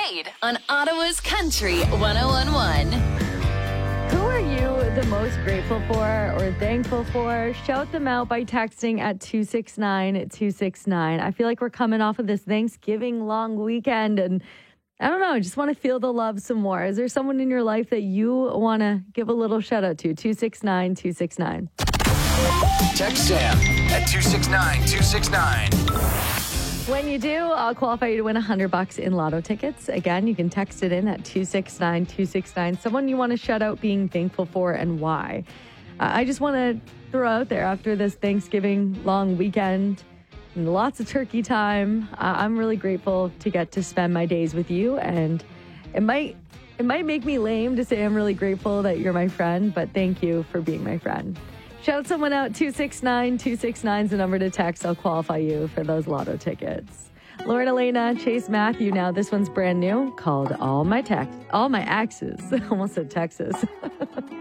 Wade on Ottawa's Country 101.1. Who are you the most grateful for or thankful for? Shout them out by texting at 269-269. I feel like we're coming off of this Thanksgiving long weekend and I don't know, I just want to feel the love some more. Is there someone in your life that you want to give a little shout out to? 269-269. Text Sam at 269-269. When you do, I'll qualify you to win $100 in lotto tickets. Again, you can text it in at 269-269. Someone you want to shout out being thankful for and why. I just want to throw out there after this Thanksgiving long weekend and lots of turkey time, I'm really grateful to get to spend my days with you. And it might make me lame to say I'm really grateful that you're my friend, but thank you for being my friend. Shout someone out, 269-269 is the number to text. I'll qualify you for those lotto tickets. Lauren Elena, Chase Matthew. Now this one's brand new, called All My Exes. Almost said Texas.